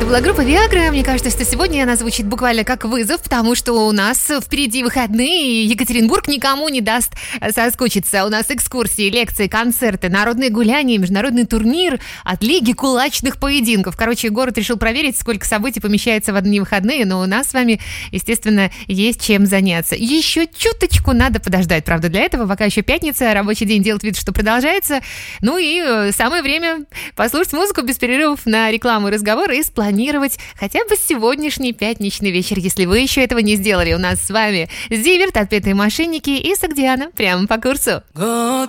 Это была группа Viagra. Мне кажется, что сегодня она звучит буквально как вызов, потому что у нас впереди выходные, и Екатеринбург никому не даст соскучиться. У нас экскурсии, лекции, концерты, народные гуляния, международный турнир от Лиги кулачных поединков. Короче, город решил проверить, сколько событий помещается в одни выходные, но у нас с вами, естественно, есть чем заняться. Еще чуточку надо подождать, правда, для этого, пока еще пятница, рабочий день делает вид, что продолжается. Ну и самое время послушать музыку без перерывов на рекламу и разговоры и спланировать хотя бы сегодняшний пятничный вечер, если вы еще этого не сделали. У нас с вами Зиверт, Отпетые мошенники и Согдиана прямо по курсу.